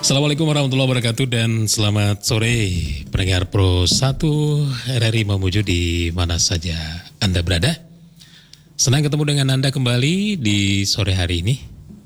Assalamualaikum warahmatullahi wabarakatuh dan selamat sore pendengar Pro 1 RRI Mamuju di mana saja Anda berada. Senang ketemu dengan Anda kembali di sore hari ini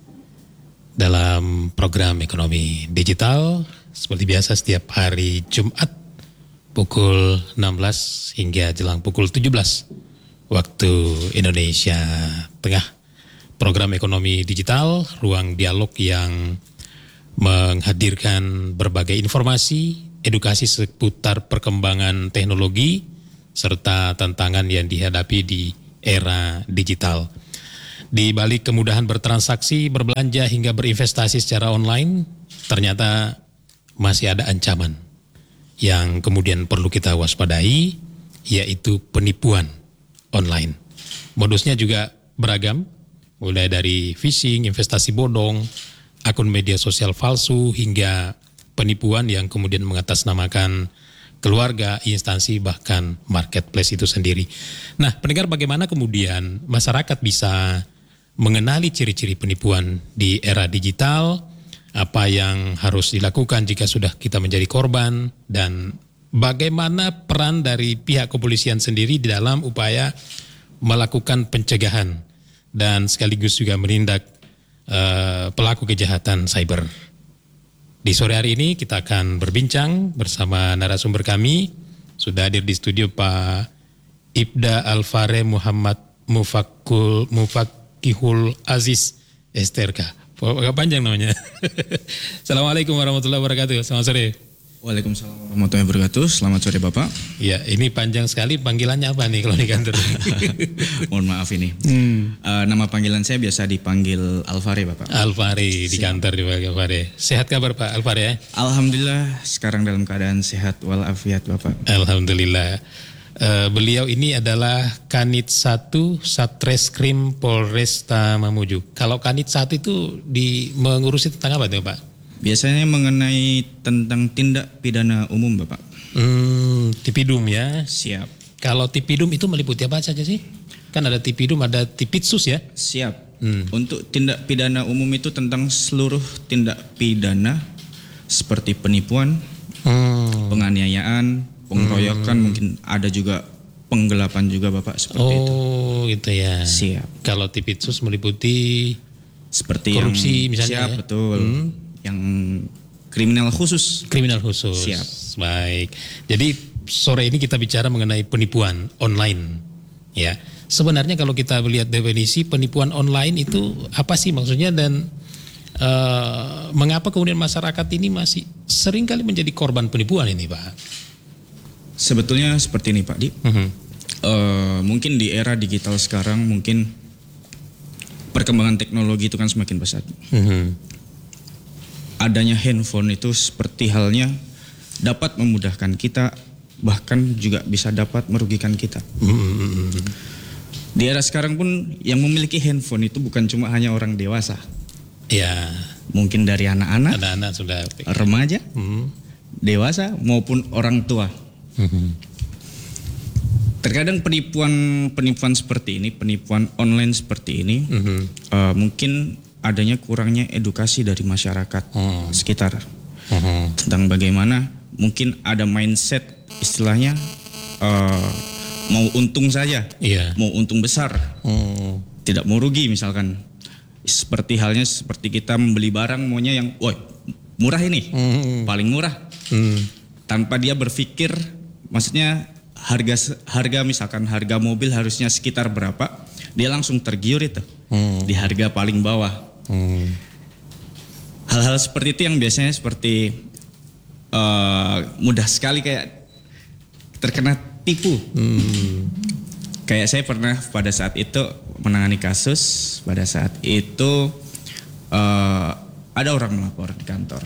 dalam program Ekonomi Digital seperti biasa setiap hari Jumat pukul 16 hingga jelang pukul 17 waktu Indonesia Tengah. Program Ekonomi Digital, ruang dialog yang menghadirkan berbagai informasi, edukasi seputar perkembangan teknologi, serta tantangan yang dihadapi di era digital. Di balik kemudahan bertransaksi, berbelanja hingga berinvestasi secara online, ternyata masih ada ancaman yang kemudian perlu kita waspadai, yaitu penipuan online. Modusnya juga beragam, mulai dari phishing, investasi bodong, akun media sosial palsu, hingga penipuan yang kemudian mengatasnamakan keluarga, instansi, bahkan marketplace itu sendiri. Nah, pendengar, bagaimana kemudian masyarakat bisa mengenali ciri-ciri penipuan di era digital, apa yang harus dilakukan jika sudah kita menjadi korban, dan bagaimana peran dari pihak kepolisian sendiri di dalam upaya melakukan pencegahan dan sekaligus juga menindak pelaku kejahatan cyber. Di sore hari ini kita akan berbincang bersama narasumber kami. Sudah hadir di studio Pak Ibda Alfare Muhammad Mufakihul Aziz STRK. Agak panjang namanya. Assalamualaikum warahmatullahi wabarakatuh. Selamat sore. Waalaikumsalam warahmatullahi wabarakatuh. Selamat sore Bapak. Ya, ini panjang sekali. Panggilannya apa nih kalau di kantor? Mohon maaf ini. Nama panggilan saya biasa dipanggil Alfare Bapak. Alfare di kantor dipanggil Alfare. Sehat kabar Pak Alfare ya? Alhamdulillah sekarang dalam keadaan sehat walafiat Bapak. Alhamdulillah. Beliau ini adalah Kanit 1 Satreskrim Polresta Mamuju. Kalau Kanit 1 itu mengurusi tentang apa tuh Pak? Biasanya mengenai tentang tindak pidana umum Bapak. Tipidum ya. Siap. Kalau Tipidum itu meliputi apa saja sih? Kan ada Tipidum, ada Tipitsus ya? Siap. Untuk tindak pidana umum itu tentang seluruh tindak pidana seperti penipuan, penganiayaan, pengeroyokan, mungkin ada juga penggelapan juga Bapak seperti itu. Oh gitu ya. Siap. Kalau Tipitsus meliputi seperti korupsi misalnya. Siap ya? Betul. Yang kriminal khusus. Kriminal khusus. Siap. Baik. Jadi sore ini kita bicara mengenai penipuan online. Ya. Sebenarnya kalau kita lihat definisi penipuan online itu apa sih maksudnya, dan mengapa kemudian masyarakat ini masih sering kali menjadi korban penipuan ini Pak? Sebetulnya seperti ini Pak Di. Mungkin di era digital sekarang mungkin perkembangan teknologi itu kan semakin pesat. Adanya handphone itu seperti halnya dapat memudahkan kita, bahkan juga bisa dapat merugikan kita. Di era sekarang pun yang memiliki handphone itu bukan cuma hanya orang dewasa. Ya. Mungkin dari anak-anak, sudah remaja, dewasa maupun orang tua. Terkadang penipuan seperti ini, penipuan online seperti ini, mungkin adanya kurangnya edukasi dari masyarakat sekitar tentang bagaimana mungkin ada mindset istilahnya mau untung saja, mau untung besar, tidak mau rugi misalkan. Seperti halnya seperti kita membeli barang maunya yang murah ini, paling murah, tanpa dia berpikir, maksudnya harga misalkan harga mobil harusnya sekitar berapa, dia langsung tergiur itu di harga paling bawah. Hal-hal seperti itu yang biasanya seperti mudah sekali kayak terkena tipu. Kayak saya pernah pada saat itu menangani kasus, pada saat itu ada orang melapor di kantor.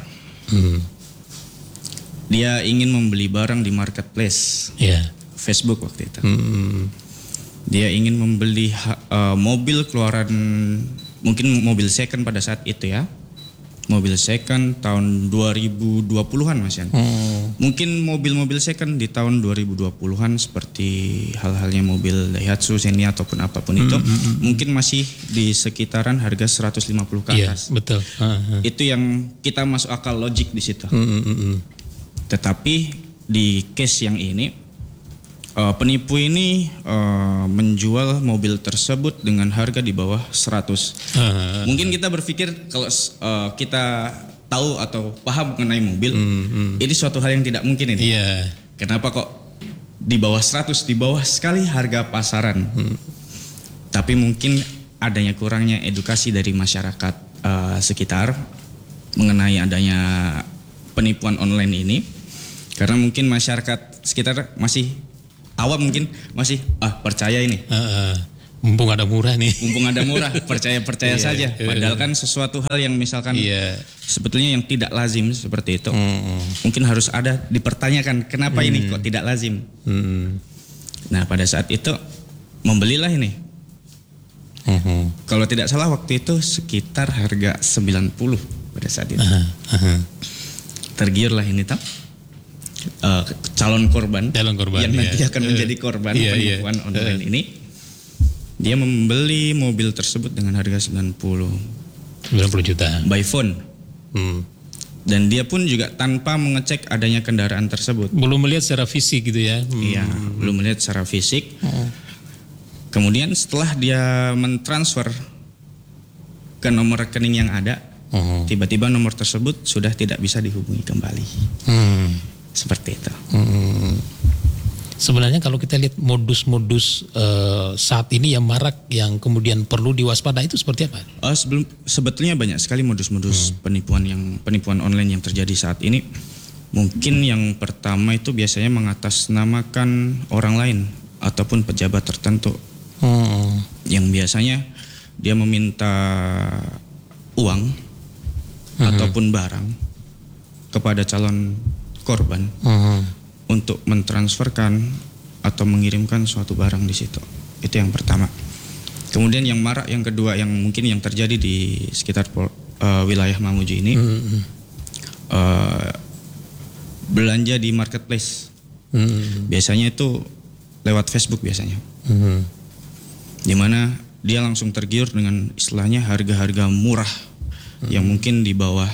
Dia ingin membeli barang di marketplace, Facebook waktu itu. Dia ingin membeli mobil keluaran, mungkin mobil second pada saat itu ya. mobil second tahun 2020-an Mas Yan. Mungkin mobil-mobil second di tahun 2020-an seperti halnya mobil Daihatsu, Xenia ataupun apapun itu mungkin masih di sekitaran harga 150 ke atas. Iya, betul. Itu yang kita masuk akal logik di situ. Tetapi di case yang ini penipu ini menjual mobil tersebut dengan harga di bawah 100. Mungkin kita berpikir kalau kita tahu atau paham mengenai mobil, ini suatu hal yang tidak mungkin ini. Iya. Kenapa kok di bawah 100, di bawah sekali harga pasaran? Tapi mungkin adanya kurangnya edukasi dari masyarakat sekitar mengenai adanya penipuan online ini. Karena mungkin masyarakat sekitar masih awam, mungkin masih percaya ini. Mumpung ada murah nih. Mumpung ada murah, percaya saja. Padahal kan sesuatu hal yang misalkan sebetulnya yang tidak lazim seperti itu. Mungkin harus ada dipertanyakan kenapa ini kok tidak lazim. Nah pada saat itu membelilah ini. Kalau tidak salah waktu itu sekitar harga 90 pada saat itu. Tergiurlah ini calon korban yang nanti akan menjadi korban penipuan online ini. Dia membeli mobil tersebut dengan harga 90 juta by phone. Dan dia pun juga tanpa mengecek adanya kendaraan tersebut. Belum melihat secara fisik gitu ya. Iya, belum melihat secara fisik. Kemudian setelah dia mentransfer ke nomor rekening yang ada, tiba-tiba nomor tersebut sudah tidak bisa dihubungi kembali. Seperti itu. Sebenarnya kalau kita lihat modus-modus saat ini yang marak, yang kemudian perlu diwaspadai itu seperti apa? Sebetulnya banyak sekali modus-modus penipuan online yang terjadi saat ini. Mungkin yang pertama itu biasanya mengatasnamakan orang lain ataupun pejabat tertentu. Yang biasanya dia meminta uang ataupun barang kepada calon korban untuk mentransferkan atau mengirimkan suatu barang di situ. Itu yang pertama. Kemudian yang marak yang kedua yang mungkin yang terjadi di sekitar wilayah Mamuju ini, belanja di marketplace. Biasanya itu lewat Facebook biasanya. Di mana dia langsung tergiur dengan istilahnya harga-harga murah yang mungkin di bawah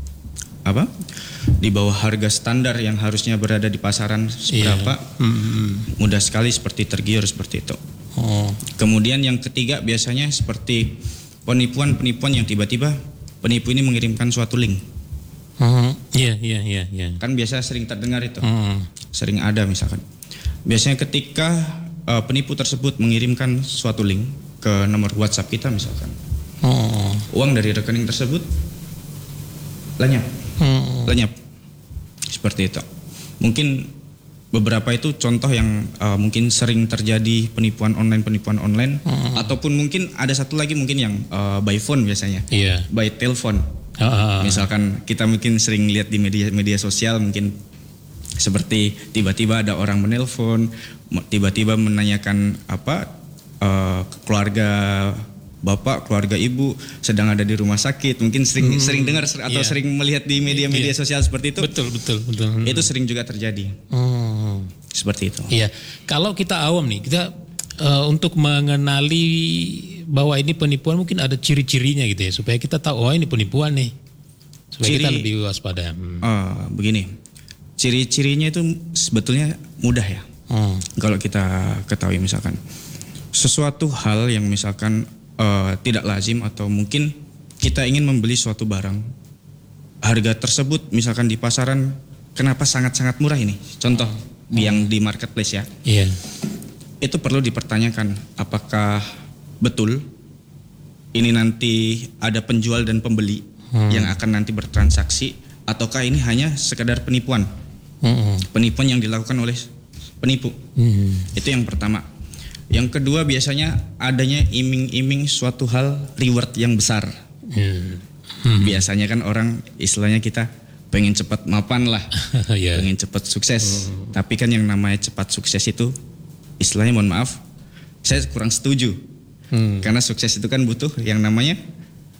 di bawah harga standar yang harusnya berada di pasaran seberapa. Mudah sekali seperti tergiur seperti itu. Kemudian yang ketiga biasanya seperti penipuan-penipuan yang tiba-tiba penipu ini mengirimkan suatu link. Kan biasa sering terdengar itu. Sering ada misalkan. Biasanya ketika penipu tersebut mengirimkan suatu link ke nomor WhatsApp kita misalkan. Uang dari rekening tersebut lenyap seperti itu. Mungkin beberapa itu contoh yang mungkin sering terjadi penipuan online ataupun mungkin ada satu lagi mungkin yang by phone biasanya, by telepon. Misalkan kita mungkin sering lihat di media sosial mungkin seperti tiba-tiba ada orang menelpon, tiba-tiba menanyakan keluarga bapak, keluarga ibu sedang ada di rumah sakit. Mungkin sering dengar atau sering melihat di media sosial seperti itu. Betul. Itu sering juga terjadi. Seperti itu. Iya. Kalau kita awam nih, kita untuk mengenali bahwa ini penipuan mungkin ada ciri-cirinya gitu ya, supaya kita tahu ini penipuan nih. Supaya kita lebih waspada. Begini. Ciri-cirinya itu sebetulnya mudah ya. Kalau kita ketahui misalkan sesuatu hal yang misalkan tidak lazim atau mungkin kita ingin membeli suatu barang, harga tersebut misalkan di pasaran kenapa sangat-sangat murah ini, contoh yang di marketplace ya, itu perlu dipertanyakan apakah betul ini nanti ada penjual dan pembeli yang akan nanti bertransaksi, ataukah ini hanya sekedar penipuan yang dilakukan oleh penipu. Itu yang pertama. Yang kedua biasanya adanya iming-iming suatu hal reward yang besar. Biasanya kan orang istilahnya kita pengen cepat mapan lah, pengen cepat sukses. Tapi kan yang namanya cepat sukses itu istilahnya mohon maaf, saya kurang setuju. Karena sukses itu kan butuh yang namanya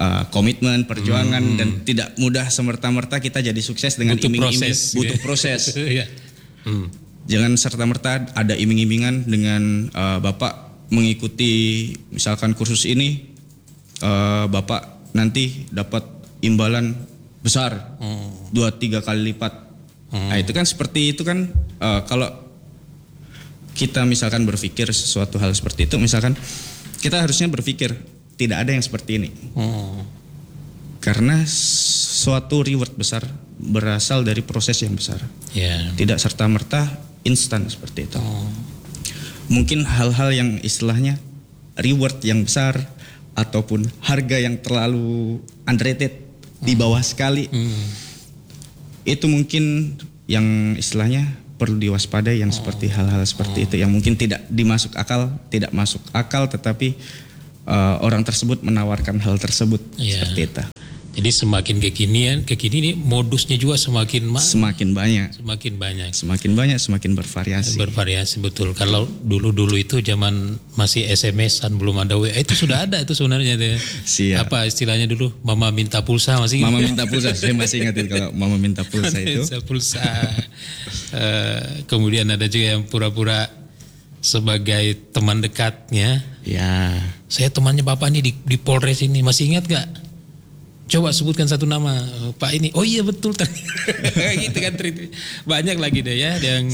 komitmen, perjuangan dan tidak mudah semerta-merta kita jadi sukses dengan iming-iming. Butuh proses. Jangan serta-merta ada iming-imingan dengan Bapak mengikuti misalkan kursus ini, Bapak nanti dapat imbalan besar 2-3 kali lipat. Nah, itu kan seperti itu kan, kalau kita misalkan berpikir sesuatu hal seperti itu, misalkan kita harusnya berpikir tidak ada yang seperti ini. Karena suatu reward besar berasal dari proses yang besar. Tidak serta-merta instan seperti itu. Mungkin hal-hal yang istilahnya reward yang besar ataupun harga yang terlalu underrated, di bawah sekali, itu mungkin yang istilahnya perlu diwaspadai, yang seperti hal-hal seperti itu yang mungkin tidak masuk akal, tetapi orang tersebut menawarkan hal tersebut seperti itu. Jadi semakin kekini modusnya juga semakin banyak, semakin bervariasi. Bervariasi, betul. Kalau dulu itu zaman masih SMS-an, belum ada WA, itu sudah ada itu sebenarnya deh. Siap. Apa istilahnya dulu? Mama minta pulsa masih. Mama minta pulsa, saya masih ingatin kalau mama minta pulsa itu. Pulsa. Kemudian ada juga yang pura-pura sebagai teman dekatnya. Ya. Saya temannya Bapak nih di Polres ini, masih ingat gak? Coba sebutkan satu nama, Pak ini. Oh iya betul. Gitu kan, banyak lagi deh ya yang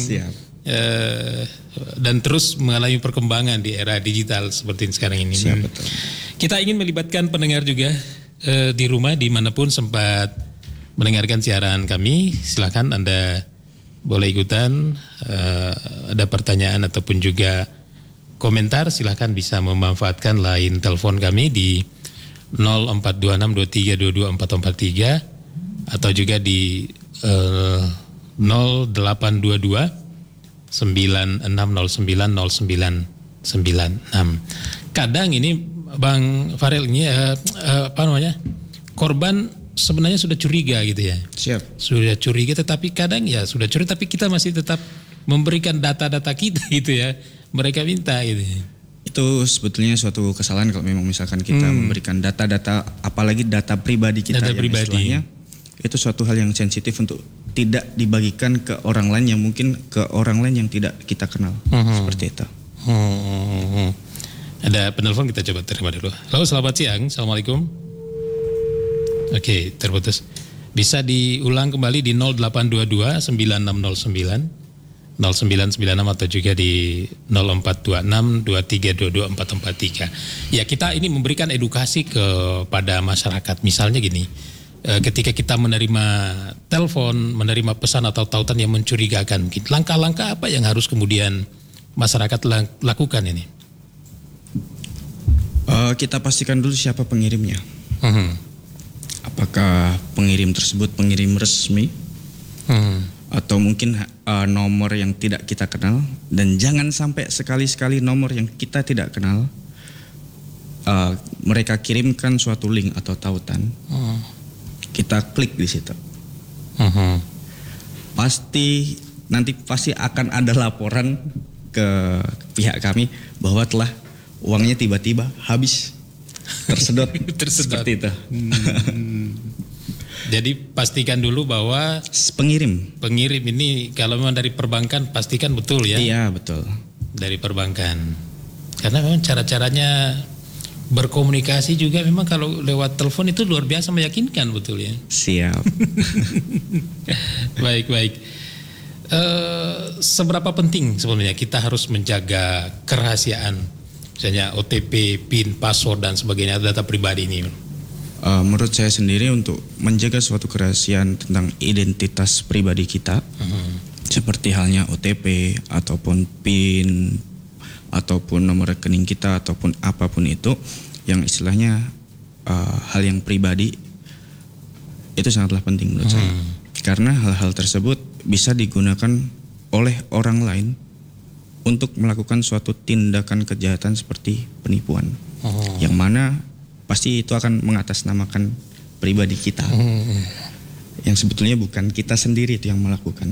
dan terus mengalami perkembangan di era digital seperti sekarang ini. Siap, betul. Kita ingin melibatkan pendengar juga di rumah, dimanapun sempat mendengarkan siaran kami. Silakan Anda boleh ikutan, ada pertanyaan ataupun juga komentar, silakan bisa memanfaatkan line telepon kami di 042623224443 atau juga di 0822 96090996. Kadang ini Bang Farel ini korban sebenarnya sudah curiga gitu ya. Siap. Sudah curiga, tetapi kadang ya sudah curiga tapi kita masih tetap memberikan data-data kita gitu ya. Mereka minta gitu. Itu sebetulnya suatu kesalahan kalau memang misalkan kita memberikan data-data, apalagi data pribadi kita, data yang pribadi. Istilahnya itu suatu hal yang sensitif untuk tidak dibagikan ke orang lain, yang mungkin ke orang lain yang tidak kita kenal. Seperti itu. Ada penelpon, kita coba terima dulu. Halo, selamat siang. Assalamualaikum. Oke, terputus. Bisa diulang kembali di 0822 9609 0996 atau juga di 0426 2322 443. Ya, kita ini memberikan edukasi kepada masyarakat. Misalnya gini, ketika kita menerima telepon, menerima pesan atau tautan yang mencurigakan, langkah-langkah apa yang harus kemudian masyarakat lakukan ini? Kita pastikan dulu siapa pengirimnya. Apakah pengirim tersebut pengirim resmi? Atau mungkin nomor yang tidak kita kenal, dan jangan sampai sekali-sekali nomor yang kita tidak kenal mereka kirimkan suatu link atau tautan, kita klik di situ, pasti akan ada laporan ke pihak kami bahwa telah uangnya tiba-tiba habis, tersedot. Seperti itu. Jadi pastikan dulu bahwa pengirim ini kalau memang dari perbankan, pastikan betul ya. Iya, betul. Dari perbankan. Karena memang cara-caranya berkomunikasi juga memang kalau lewat telepon itu luar biasa meyakinkan, betul ya. Siap. Baik. Seberapa penting sebenarnya kita harus menjaga kerahasiaan, misalnya OTP, PIN, password dan sebagainya, data pribadi ini? Menurut saya sendiri, untuk menjaga suatu kerahasiaan tentang identitas pribadi kita, seperti halnya OTP ataupun PIN ataupun nomor rekening kita ataupun apapun itu yang istilahnya hal yang pribadi, itu sangatlah penting menurut saya. Karena hal-hal tersebut bisa digunakan oleh orang lain untuk melakukan suatu tindakan kejahatan seperti penipuan, yang mana pasti itu akan mengatasnamakan pribadi kita, yang sebetulnya bukan kita sendiri itu yang melakukan,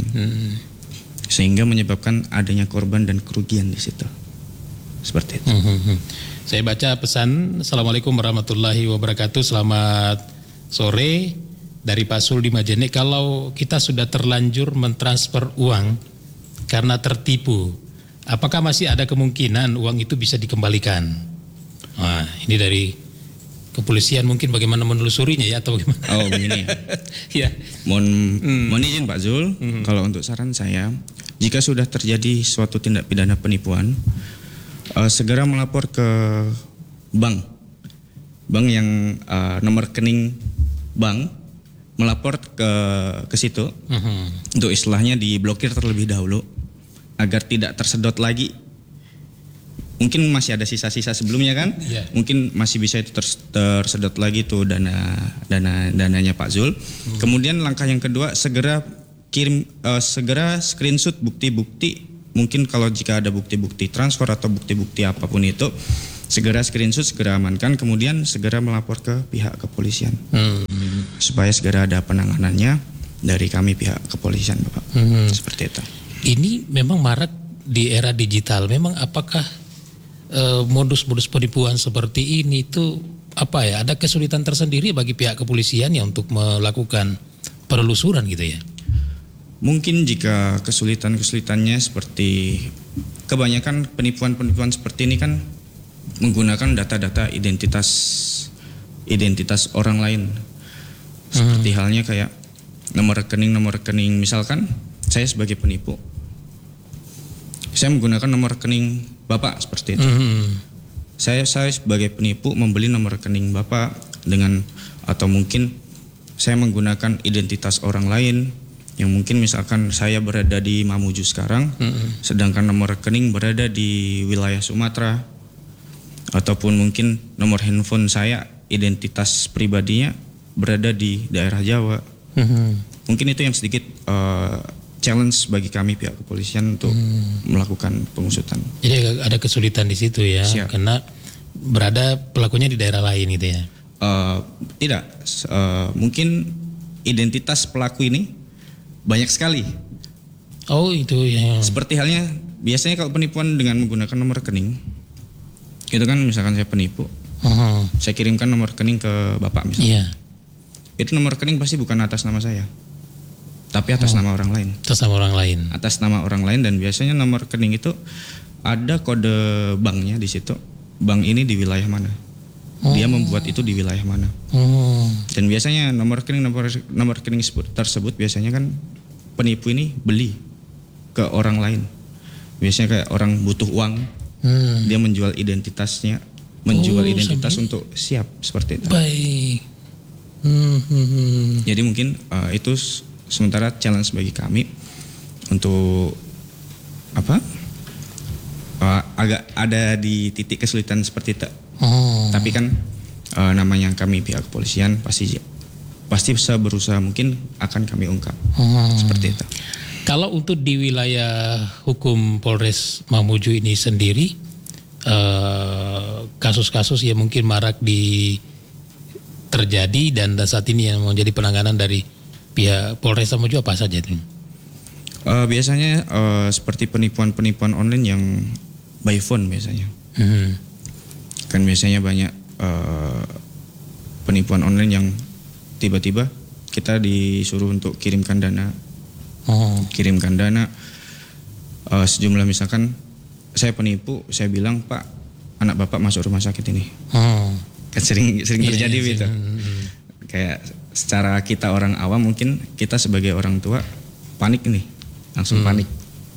sehingga menyebabkan adanya korban dan kerugian di situ. Seperti itu. Saya baca pesan, Assalamualaikum warahmatullahi wabarakatuh, selamat sore dari Pak Sul di Majene. Kalau kita sudah terlanjur mentransfer uang karena tertipu, apakah masih ada kemungkinan uang itu bisa dikembalikan? Nah, ini dari kepolisian, mungkin bagaimana menelusurinya ya atau bagaimana? Oh begini Ya. ya. Mohon izin Pak Zul, kalau untuk saran saya, jika sudah terjadi suatu tindak pidana penipuan, segera melapor ke bank yang nomor rekening bank, melapor ke situ untuk istilahnya diblokir terlebih dahulu agar tidak tersedot lagi. Mungkin masih ada sisa-sisa sebelumnya kan, mungkin masih bisa itu tersedot lagi tuh dananya Pak Zul. Kemudian langkah yang kedua, segera screenshot bukti-bukti. Mungkin kalau jika ada bukti-bukti transfer atau bukti-bukti apapun itu, segera screenshot, segera amankan, kemudian segera melapor ke pihak kepolisian supaya segera ada penanganannya dari kami pihak kepolisian, Bapak. Seperti itu. Ini memang marak di era digital. Memang apakah modus-modus penipuan seperti ini itu apa ya? Ada kesulitan tersendiri bagi pihak kepolisian ya untuk melakukan penelusuran gitu ya? Mungkin jika kesulitannya seperti kebanyakan penipuan seperti ini kan menggunakan data-data identitas orang lain. Seperti halnya kayak nomor rekening, misalkan saya sebagai penipu, saya menggunakan nomor rekening Bapak seperti itu. Saya sebagai penipu membeli nomor rekening Bapak dengan, atau mungkin saya menggunakan identitas orang lain yang mungkin misalkan saya berada di Mamuju sekarang, sedangkan nomor rekening berada di wilayah Sumatera, ataupun mungkin nomor handphone saya identitas pribadinya berada di daerah Jawa. Mungkin itu yang sedikit challenge bagi kami pihak kepolisian untuk melakukan pengusutan. Jadi ada kesulitan di situ ya, karena berada pelakunya di daerah lain gitu ya? Tidak, mungkin identitas pelaku ini banyak sekali. Oh itu ya. Seperti halnya biasanya kalau penipuan dengan menggunakan nomor rekening, itu kan misalkan saya penipu, saya kirimkan nomor rekening ke Bapak misalnya. Itu nomor rekening pasti bukan atas nama saya, tapi atas nama orang lain. Atas nama orang lain. Atas nama orang lain, dan biasanya nomor rekening itu ada kode banknya di situ. Bank ini di wilayah mana? Dia membuat itu di wilayah mana? Dan biasanya nomor rekening tersebut biasanya kan penipu ini beli ke orang lain. Biasanya kayak orang butuh uang, dia menjual identitasnya, untuk siap seperti itu. Baik. Jadi mungkin itu sementara challenge bagi kami untuk agak ada di titik kesulitan seperti itu. Tapi kan namanya kami pihak kepolisian pasti bisa berusaha mungkin akan kami ungkap seperti itu. Kalau untuk di wilayah hukum Polres Mamuju ini sendiri, kasus-kasus yang mungkin marak terjadi dan saat ini yang menjadi penanganan dari pihak Polres Mamuju apa saja itu? Biasanya seperti penipuan online yang by phone biasanya. Kan biasanya banyak penipuan online yang tiba-tiba kita disuruh untuk kirimkan dana. Sejumlah, misalkan saya penipu, saya bilang Pak, anak Bapak masuk rumah sakit ini. Kan sering terjadi gitu. Kayak secara kita orang awam, mungkin kita sebagai orang tua panik nih, langsung panik,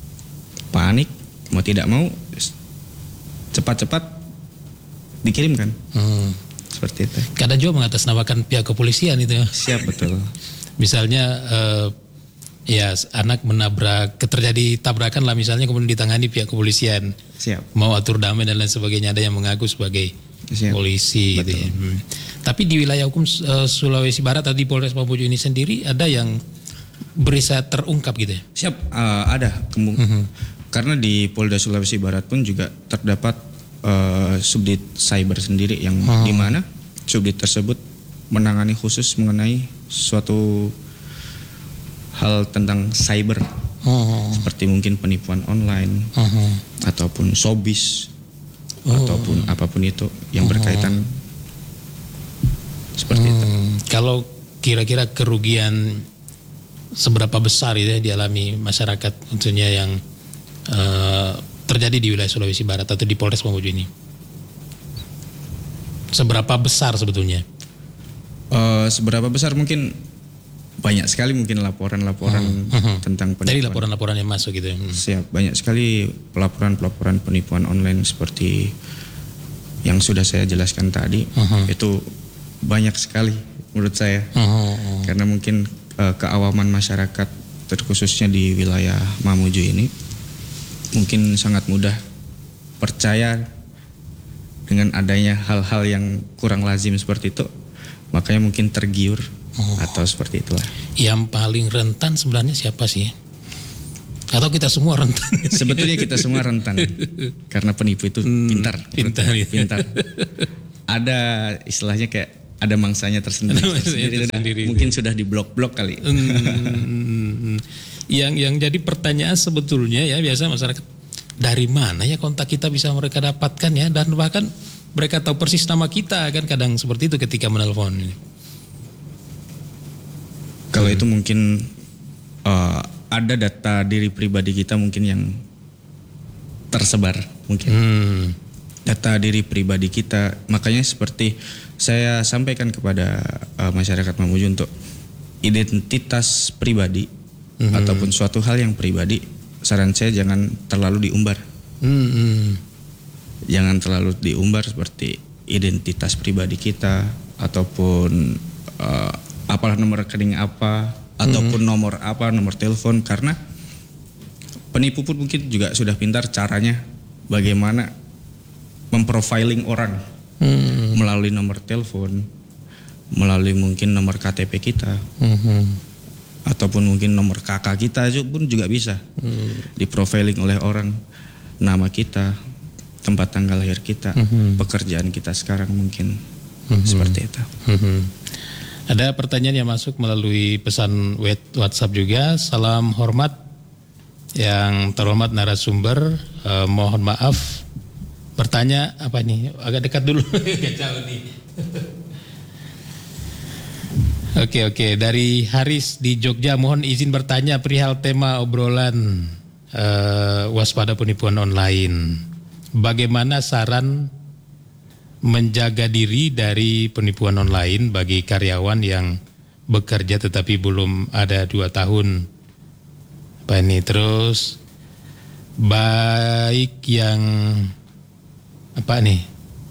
mau tidak mau cepat-cepat dikirimkan. Seperti itu. Kadang juga mengatasnamakan pihak kepolisian itu. Siap, betul. Misalnya anak terjadi tabrakan lah misalnya, kemudian ditangani pihak kepolisian. Siap. Mau atur damai dan lain sebagainya, ada yang mengaku sebagai polisi gitu ya. Tapi di wilayah hukum Sulawesi Barat atau di Polres Mamuju ini sendiri ada yang bisa terungkap gitu ya? Siap, ada. Karena di Polda Sulawesi Barat pun juga terdapat subdit cyber sendiri yang di mana subdit tersebut menangani khusus mengenai suatu hal tentang cyber, seperti mungkin penipuan online ataupun showbiz ataupun apapun itu yang berkaitan seperti itu. Kalau kira-kira kerugian seberapa besar itu ya dialami masyarakat tentunya yang terjadi di wilayah Sulawesi Barat atau di Polres Mamuju ini? Seberapa besar sebetulnya? Seberapa besar mungkin banyak sekali mungkin laporan-laporan tentang penipuan. Dari laporan-laporan yang masuk gitu ya? Siap, banyak sekali pelaporan-pelaporan penipuan online seperti yang sudah saya jelaskan tadi. Itu banyak sekali menurut saya. Karena mungkin keawaman masyarakat terkhususnya di wilayah Mamuju ini mungkin sangat mudah percaya dengan adanya hal-hal yang kurang lazim seperti itu, makanya mungkin tergiur atau seperti itulah. Yang paling rentan sebenarnya siapa sih? Atau kita semua rentan? Sebetulnya kita semua rentan karena penipu itu pintar. Ada istilahnya kayak ada mangsanya tersendiri. Mungkin sudah di blok-blok kali. Yang jadi pertanyaan sebetulnya ya biasa masyarakat, dari mana ya kontak kita bisa mereka dapatkan ya, dan bahkan mereka tahu persis nama kita kan, kadang seperti itu ketika menelpon. Kalau itu mungkin ada data diri pribadi kita mungkin yang tersebar mungkin. Data diri pribadi kita, makanya seperti saya sampaikan kepada masyarakat Mamuju untuk identitas pribadi ataupun suatu hal yang pribadi, saran saya jangan terlalu diumbar. Jangan terlalu diumbar seperti identitas pribadi kita ataupun apalah nomor rekening apa ataupun nomor apa, nomor telepon, karena penipu pun mungkin juga sudah pintar caranya bagaimana memprofiling orang melalui nomor telepon, melalui mungkin nomor KTP kita, ataupun mungkin nomor kakak kita pun juga bisa diprofiling oleh orang, nama kita, tempat tanggal lahir kita, pekerjaan kita sekarang mungkin seperti itu. Ada pertanyaan yang masuk melalui pesan WhatsApp juga. Salam hormat yang terhormat narasumber, mohon maaf bertanya apa nih? Agak dekat dulu, agak jauh nih. Oke. Dari Haris di Jogja, mohon izin bertanya perihal tema obrolan waspada penipuan online. Bagaimana saran menjaga diri dari penipuan online bagi karyawan yang bekerja tetapi belum ada 2 tahun? Apa ini? Terus baik yang apa nih?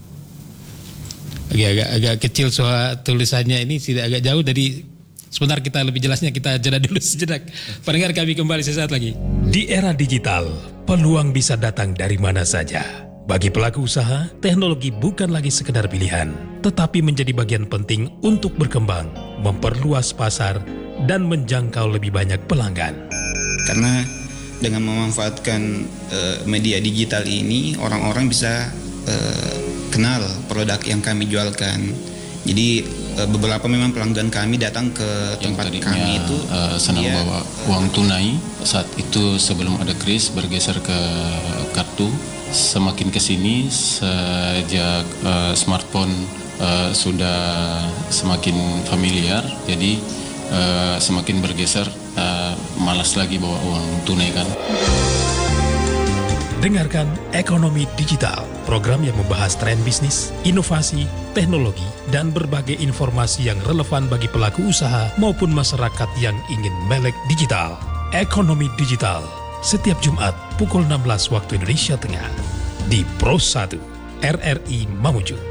Agak kecil soal tulisannya ini, tidak agak jauh dari. Sebentar, kita lebih jelasnya, kita jeda dulu sejenak. Pendengar, kami kembali sesaat lagi. Di era digital, peluang bisa datang dari mana saja. Bagi pelaku usaha, teknologi bukan lagi sekedar pilihan, tetapi menjadi bagian penting untuk berkembang, memperluas pasar, dan menjangkau lebih banyak pelanggan. Karena dengan memanfaatkan media digital ini, orang-orang bisa kenal produk yang kami jualkan. Jadi beberapa memang pelanggan kami datang ke tempat kami itu senang bawa uang tunai. Saat itu sebelum ada kris bergeser ke kartu. Semakin kesini sejak smartphone sudah semakin familiar, jadi semakin bergeser, malas lagi bawa uang tunai kan. Dengarkan Ekonomi Digital, program yang membahas tren bisnis, inovasi, teknologi, dan berbagai informasi yang relevan bagi pelaku usaha maupun masyarakat yang ingin melek digital. Ekonomi Digital, setiap Jumat pukul 16 waktu Indonesia Tengah di Pro 1 RRI Mamuju.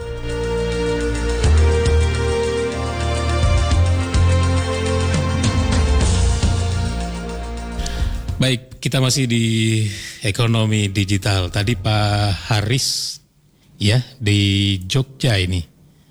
Baik, kita masih di Ekonomi Digital. Tadi Pak Haris ya di Jogja ini,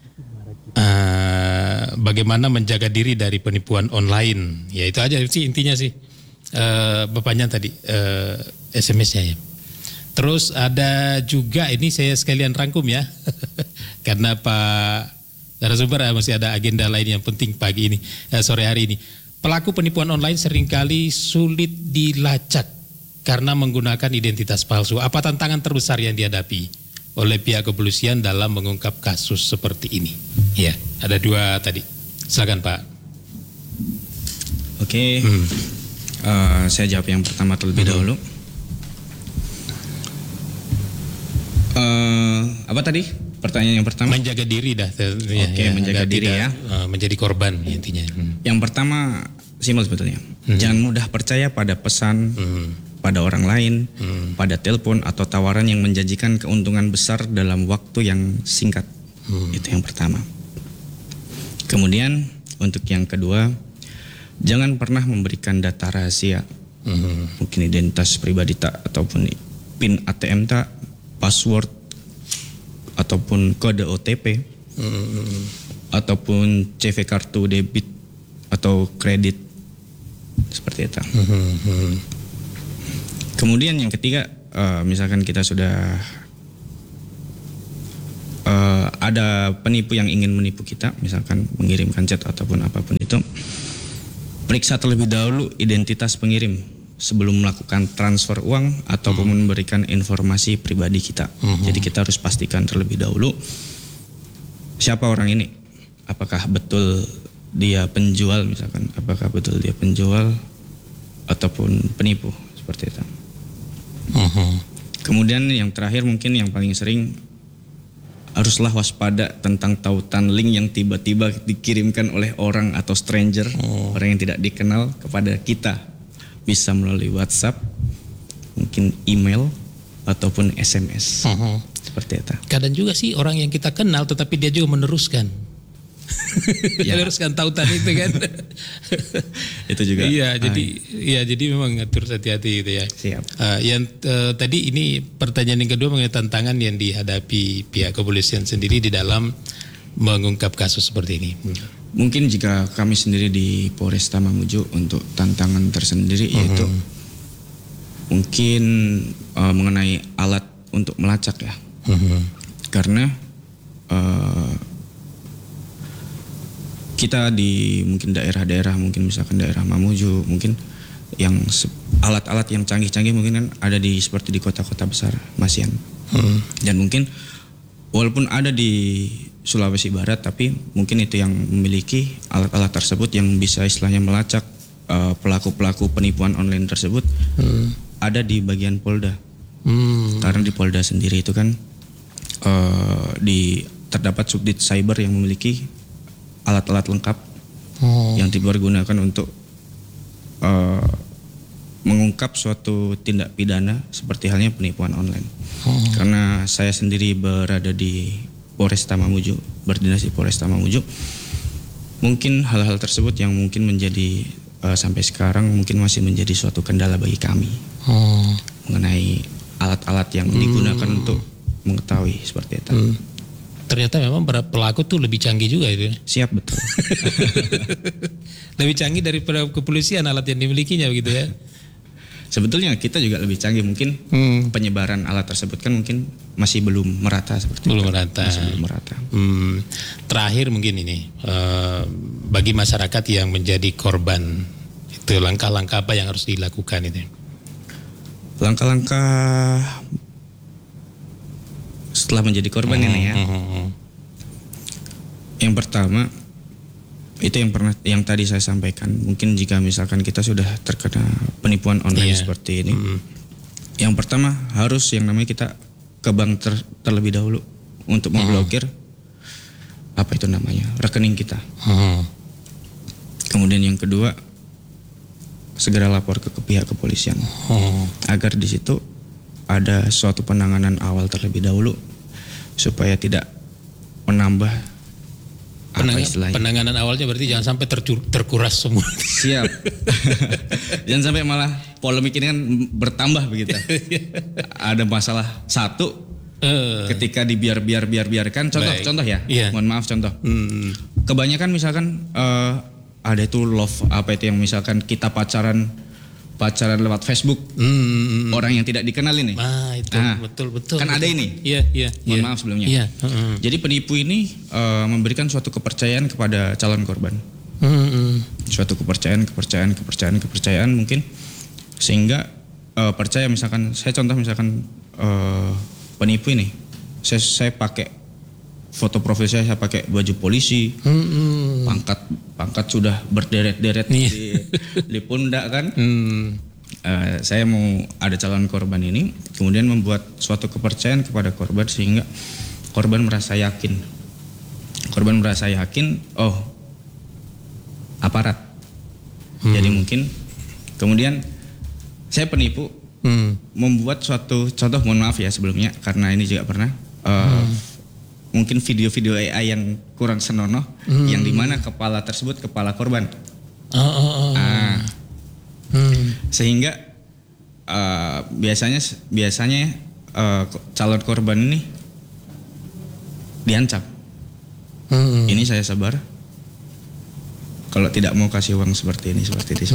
bagaimana menjaga diri dari penipuan online. Ya itu aja sih intinya sih. Bapaknya tadi SMS-nya ya. Terus ada juga ini saya sekalian rangkum ya, karena Pak narasumber masih ada agenda lain yang penting pagi ini, sore hari ini. Pelaku penipuan online seringkali sulit dilacak karena menggunakan identitas palsu. Apa tantangan terbesar yang dihadapi oleh pihak kepolisian dalam mengungkap kasus seperti ini? Ya, ada 2 tadi. Silakan Pak. Oke, saya jawab yang pertama terlebih dahulu. Apa tadi? Pertanyaan yang pertama? Menjaga diri dah. Oke, menjaga diri ya. Menjadi korban intinya. Yang pertama simpel sebetulnya. Jangan mudah percaya pada pesan, pada orang lain, pada telepon atau tawaran yang menjanjikan keuntungan besar dalam waktu yang singkat. Itu yang pertama. Kemudian untuk yang kedua, jangan pernah memberikan data rahasia. Mungkin identitas pribadi tak, ataupun PIN ATM tak, password, ataupun kode OTP, ataupun CV kartu debit atau kredit, seperti itu. Kemudian yang ketiga, misalkan kita sudah ada penipu yang ingin menipu kita, misalkan mengirimkan chat ataupun apapun itu, periksa terlebih dahulu identitas pengirim sebelum melakukan transfer uang ataupun memberikan informasi pribadi kita. Jadi kita harus pastikan terlebih dahulu siapa orang ini, apakah betul dia penjual, misalkan apakah betul dia penjual ataupun penipu, seperti itu. Kemudian yang terakhir mungkin yang paling sering, haruslah waspada tentang tautan link yang tiba-tiba dikirimkan oleh orang atau stranger, orang yang tidak dikenal kepada kita. Bisa melalui WhatsApp, mungkin email, ataupun SMS. Seperti itu. Kadang juga sih orang yang kita kenal tetapi dia juga meneruskan. Meneruskan tautan itu kan. Itu juga. Jadi memang harus hati-hati gitu ya. Siap. Tadi ini pertanyaan yang kedua mengenai tantangan yang dihadapi pihak kepolisian sendiri di dalam mengungkap kasus seperti ini. Mungkin jika kami sendiri di Polresta Mamuju untuk tantangan tersendiri yaitu mungkin mengenai alat untuk melacak ya. Karena kita di mungkin daerah-daerah, mungkin misalkan daerah Mamuju, mungkin yang alat-alat yang canggih-canggih mungkin kan ada di seperti di kota-kota besar Masian. Dan mungkin walaupun ada di Sulawesi Barat, tapi mungkin itu yang memiliki alat-alat tersebut yang bisa istilahnya melacak pelaku-pelaku penipuan online tersebut ada di bagian Polda. Karena di Polda sendiri itu kan terdapat subdit cyber yang memiliki alat-alat lengkap yang dipergunakan untuk mengungkap suatu tindak pidana seperti halnya penipuan online. Karena saya sendiri berada di Polresta Mamuju, berdinas di Polresta Mamuju, mungkin hal-hal tersebut yang mungkin menjadi sampai sekarang mungkin masih menjadi suatu kendala bagi kami mengenai alat-alat yang digunakan untuk mengetahui seperti itu. Ternyata memang pelaku tuh lebih canggih juga itu. Siap, betul. Lebih canggih daripada kepolisian alat yang dimilikinya begitu ya. Sebetulnya kita juga lebih canggih, mungkin penyebaran alat tersebut kan mungkin masih belum merata seperti belum itu. merata. Masih belum merata. Terakhir mungkin ini bagi masyarakat yang menjadi korban itu langkah-langkah apa yang harus dilakukan itu? Langkah-langkah setelah menjadi korban ini ya. Yang pertama itu yang tadi saya sampaikan, mungkin jika misalkan kita sudah terkena penipuan online seperti ini, yang pertama harus yang namanya kita ke bank terlebih dahulu untuk memblokir apa itu namanya rekening kita. Kemudian yang kedua, segera lapor ke pihak kepolisian agar di situ ada suatu penanganan awal terlebih dahulu supaya tidak menambah penanganan awalnya berarti jangan sampai terkuras semua. Siap. Jangan sampai malah polemik ini kan bertambah begitu. Ada masalah satu ketika dibiarkan. Contoh ya. Mohon maaf contoh. Kebanyakan misalkan ada itu love apa itu yang misalkan kita pacaran lewat Facebook, orang yang tidak dikenal ini. Itu betul. Kan ada ini. Iya. Mohon maaf sebelumnya. Iya. Jadi penipu ini memberikan suatu kepercayaan kepada calon korban. Suatu kepercayaan mungkin sehingga percaya, misalkan saya contoh misalkan penipu ini Saya pakai foto profil saya pakai baju polisi, pangkat sudah berderet-deret di pundak kan. Saya mau ada calon korban ini, kemudian membuat suatu kepercayaan kepada korban sehingga korban merasa yakin. Oh, aparat. Jadi mungkin kemudian saya penipu membuat suatu contoh, mohon maaf ya sebelumnya karena ini juga pernah mungkin video-video AI yang kurang senonoh yang dimana kepala tersebut kepala korban. Sehingga biasanya calon korban ini diancam. Ini saya sabar. Kalau tidak mau kasih uang seperti ini.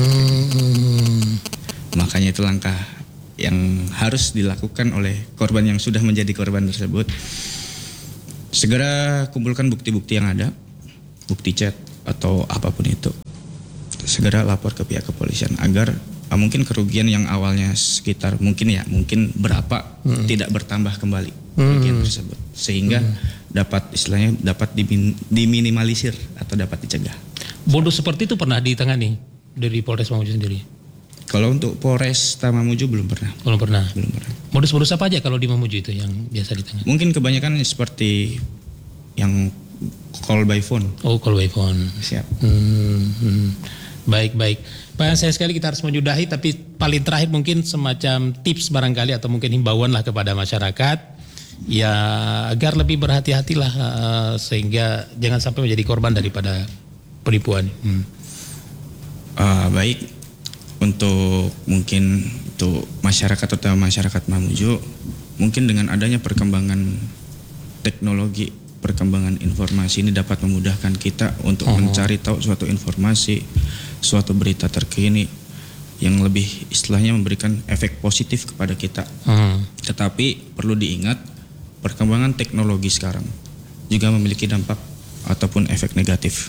Makanya itu langkah yang harus dilakukan oleh korban yang sudah menjadi korban tersebut. Segera kumpulkan bukti-bukti yang ada, bukti chat atau apapun itu. Segera lapor ke pihak kepolisian agar mungkin kerugian yang awalnya sekitar mungkin berapa tidak bertambah kembali kerugian tersebut, sehingga dapat diminimalisir atau dapat dicegah. Modus seperti itu pernah ditangani dari Polres Mamuju sendiri? Kalau untuk Polres Mamuju belum pernah. Belum pernah. Modus-modus apa aja kalau di Mamuju itu yang biasa ditangani? Mungkin kebanyakan seperti yang call by phone. Oh, call by phone. Siap. Baik. Pak, saya sekali kita harus menyudahi, tapi paling terakhir mungkin semacam tips barangkali atau mungkin himbauan lah kepada masyarakat ya agar lebih berhati-hatilah sehingga jangan sampai menjadi korban daripada penipuan. Baik. Untuk masyarakat atau masyarakat Mamuju, mungkin dengan adanya perkembangan teknologi, perkembangan informasi ini dapat memudahkan kita untuk mencari tahu suatu informasi, suatu berita terkini yang lebih istilahnya memberikan efek positif kepada kita. Tetapi perlu diingat perkembangan teknologi sekarang juga memiliki dampak ataupun efek negatif.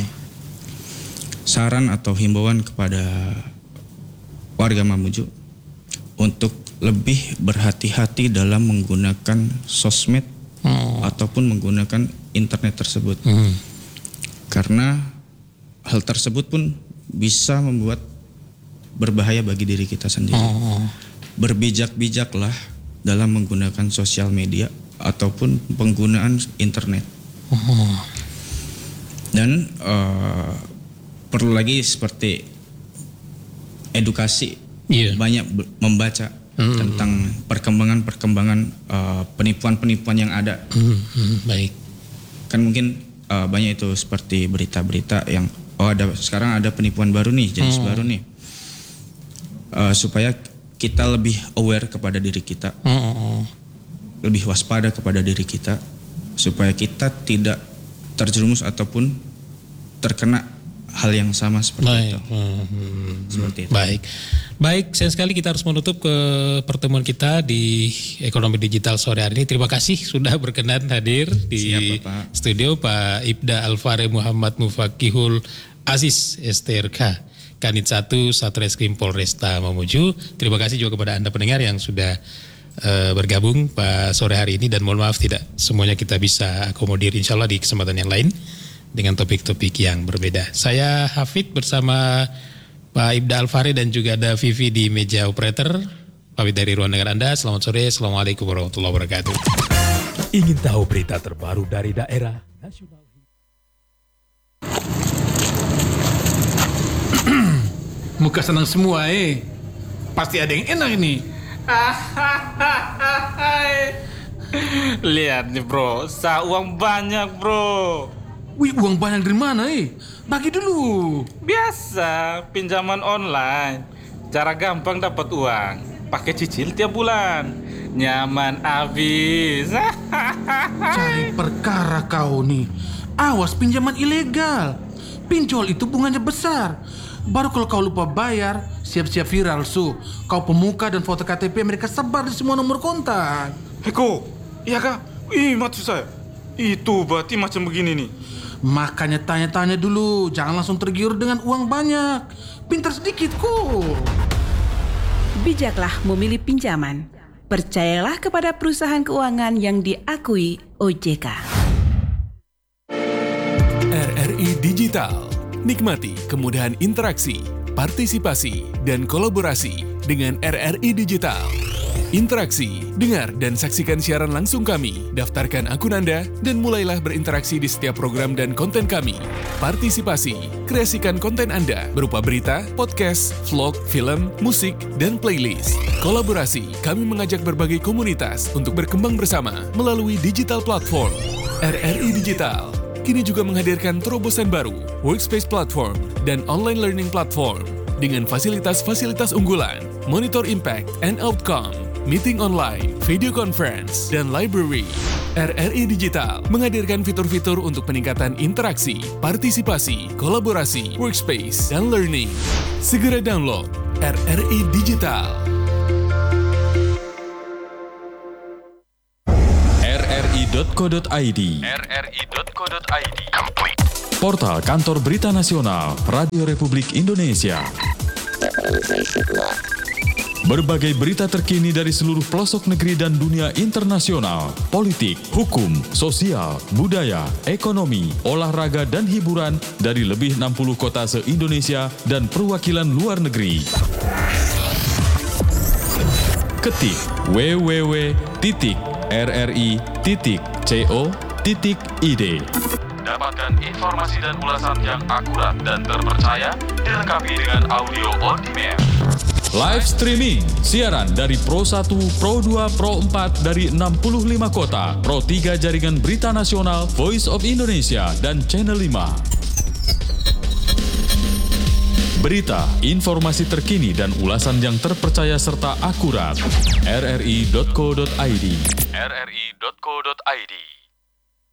Saran atau himbauan kepada warga Mamuju untuk lebih berhati-hati dalam menggunakan sosmed ataupun menggunakan internet tersebut. Karena hal tersebut pun bisa membuat berbahaya bagi diri kita sendiri. Berbijak-bijaklah dalam menggunakan sosial media ataupun penggunaan internet. Dan perlu lagi seperti edukasi, banyak membaca tentang perkembangan penipuan-penipuan yang ada. Baik. Kan mungkin banyak itu seperti berita-berita yang sekarang ada penipuan baru nih, jenis baru nih. Supaya kita lebih aware kepada diri kita, lebih waspada kepada diri kita, supaya kita tidak terjerumus ataupun terkena hal yang sama seperti itu. Seperti itu. Baik, sayang sekali kita harus menutup ke pertemuan kita di Ekonomi Digital sore hari ini. Terima kasih sudah berkenan hadir di studio Pak Ibda Alfare Muhammad Mufakihul Aziz STRK Kanit 1 Satreskrim Polresta Mamuju. Terima kasih juga kepada Anda pendengar yang sudah bergabung Pak sore hari ini, dan mohon maaf tidak semuanya kita bisa akomodir, insya Allah di kesempatan yang lain dengan topik-topik yang berbeda. Saya Hafid bersama Pak Ibda Alfare dan juga ada Vivi di meja operator. Pamit dari ruang dengar Anda. Selamat sore. Assalamualaikum warahmatullahi wabarakatuh. Ingin tahu berita terbaru dari daerah nasional? Muka senang semua Pasti ada yang enak ini. Lihat nih bro, uang banyak bro. Wih, uang banyak dari mana Bagi dulu. Biasa, pinjaman online. Cara gampang dapat uang. Pakai cicil tiap bulan. Nyaman abis. Cari perkara kau nih. Awas pinjaman ilegal. Pinjol itu bunganya besar. Baru kalau kau lupa bayar, siap-siap viral kau pemuka dan foto KTP mereka sebar di semua nomor kontak. Heko, iya kak? Maksud saya itu berarti macam begini nih. Makanya tanya-tanya dulu, jangan langsung tergiur dengan uang banyak. Pintar sedikit kok. Bijaklah memilih pinjaman. Percayalah kepada perusahaan keuangan yang diakui OJK. RRI Digital. Nikmati kemudahan interaksi, partisipasi, dan kolaborasi dengan RRI Digital. Interaksi, dengar dan saksikan siaran langsung kami, daftarkan akun Anda, dan mulailah berinteraksi di setiap program dan konten kami. Partisipasi, kreasikan konten Anda berupa berita, podcast, vlog, film, musik, dan playlist. Kolaborasi, kami mengajak berbagai komunitas untuk berkembang bersama melalui digital platform. RRI Digital kini juga menghadirkan terobosan baru, workspace platform, dan online learning platform dengan fasilitas-fasilitas unggulan, monitor impact and outcome, meeting online, video conference, dan library. RRI Digital menghadirkan fitur-fitur untuk peningkatan interaksi, partisipasi, kolaborasi, workspace, dan learning. Segera download RRI Digital. rri.co.id Portal Kantor Berita Nasional Radio Republik Indonesia. Berbagai berita terkini dari seluruh pelosok negeri dan dunia internasional, politik, hukum, sosial, budaya, ekonomi, olahraga, dan hiburan dari lebih 60 kota se-Indonesia dan perwakilan luar negeri. Ketik www.rri.co.id. Dapatkan informasi dan ulasan yang akurat dan terpercaya, dilengkapi dengan audio on demand. Live streaming, siaran dari Pro 1, Pro 2, Pro 4 dari 65 kota, Pro 3 Jaringan Berita Nasional, Voice of Indonesia, dan Channel 5. Berita, informasi terkini dan ulasan yang terpercaya serta akurat. rri.co.id. rri.co.id